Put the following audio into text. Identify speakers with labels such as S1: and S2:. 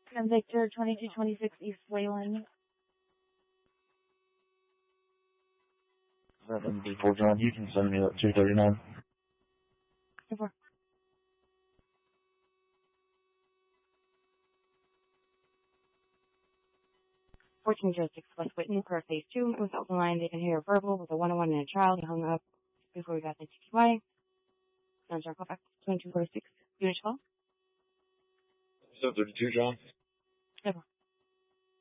S1: And Victor, 2226 East Wayland.
S2: 7D4 John, you can send me up 239.
S1: 4. 1406 West Whitney, car phase 2. It was out the line. They can hear a verbal with a 101 and a child. He hung up before we got the TTY. Sounds our call back. 2246. Unit 12.
S2: 732 John.
S1: 4.